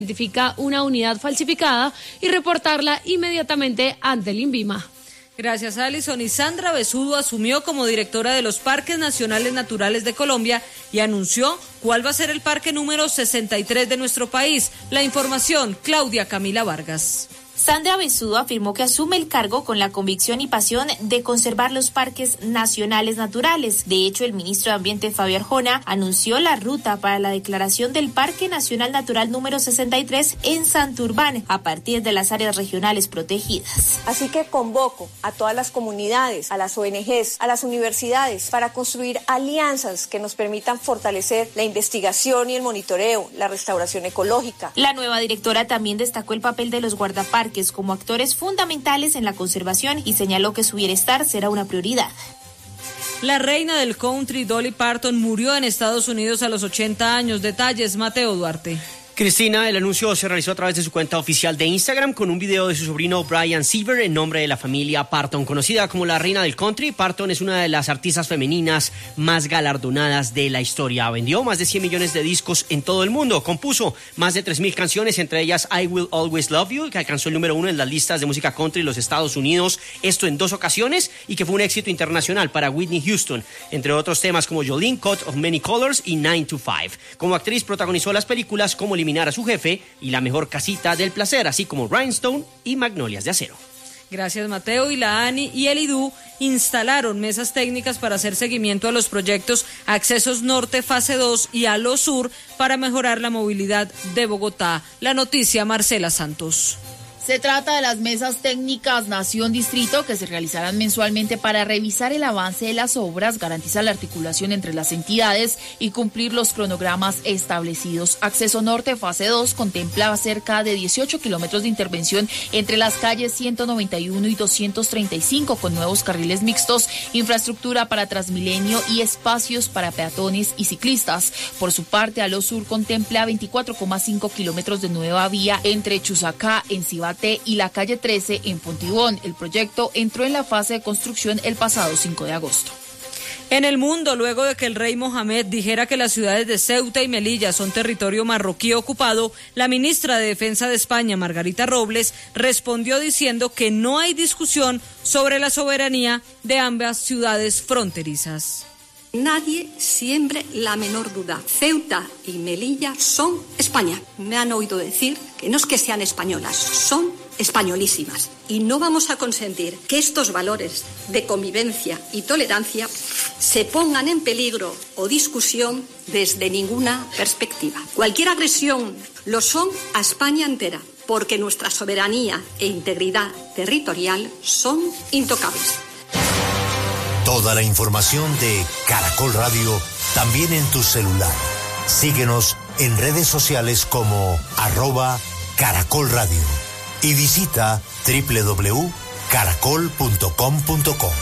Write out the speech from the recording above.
identifica una unidad falsificada y reportarla inmediatamente ante el INVIMA. Gracias, Alison. Y Sandra Besudo asumió como directora de los Parques Nacionales Naturales de Colombia y anunció cuál va a ser el parque número 63 de nuestro país. La información, Claudia Camila Vargas. Sandra Besudo afirmó que asume el cargo con la convicción y pasión de conservar los parques nacionales naturales. De hecho, el ministro de Ambiente, Fabio Arjona, anunció la ruta para la declaración del Parque Nacional Natural número 63 en Santurbán, a partir de las áreas regionales protegidas. Así que convoco a todas las comunidades, a las ONGs, a las universidades, para construir alianzas que nos permitan fortalecer la investigación y el monitoreo, la restauración ecológica. La nueva directora también destacó el papel de los guardaparques como actores fundamentales en la conservación y señaló que su bienestar será una prioridad. La reina del country, Dolly Parton, murió en Estados Unidos a los 80 años. Detalles, Mateo Duarte. Cristina, el anuncio se realizó a través de su cuenta oficial de Instagram con un video de su sobrino Brian Seaver en nombre de la familia Parton. Conocida como la reina del country, Parton es una de las artistas femeninas más galardonadas de la historia. Vendió más de 100 millones de discos en todo el mundo. Compuso más de 3,000 canciones, entre ellas I Will Always Love You, que alcanzó el número 1 en las listas de música country de los Estados Unidos, esto en 2 ocasiones, y que fue un éxito internacional para Whitney Houston, entre otros temas como Jolene, Coat of Many Colors y 9 to 5. Como actriz protagonizó las películas como Eliminar a su jefe y La mejor casita del placer, así como Rhinestone y Magnolias de acero. Gracias, Mateo. Y la ANI y el IDU instalaron mesas técnicas para hacer seguimiento a los proyectos Accesos Norte Fase 2 y Alo Sur para mejorar la movilidad de Bogotá. La noticia, Marcela Santos. Se trata de las mesas técnicas Nación-Distrito que se realizarán mensualmente para revisar el avance de las obras, garantizar la articulación entre las entidades y cumplir los cronogramas establecidos. Acceso Norte Fase 2 contempla cerca de 18 kilómetros de intervención entre las calles 191 y 235 con nuevos carriles mixtos, infraestructura para Transmilenio y espacios para peatones y ciclistas. Por su parte, Alo Sur contempla 24,5 kilómetros de nueva vía entre Chusacá, Encibate y la calle 13 en Fontibón. El proyecto entró en la fase de construcción el pasado 5 de agosto. En el mundo, luego de que el rey Mohamed dijera que las ciudades de Ceuta y Melilla son territorio marroquí ocupado, la ministra de Defensa de España, Margarita Robles, respondió diciendo que no hay discusión sobre la soberanía de ambas ciudades fronterizas. Nadie siembre la menor duda. Ceuta y Melilla son España. Me han oído decir que no es que sean españolas, son españolísimas. Y no vamos a consentir que estos valores de convivencia y tolerancia se pongan en peligro o discusión desde ninguna perspectiva. Cualquier agresión lo son a España entera, porque nuestra soberanía e integridad territorial son intocables. Toda la información de Caracol Radio también en tu celular. Síguenos en redes sociales como @Caracol Radio y visita www.caracol.com.co.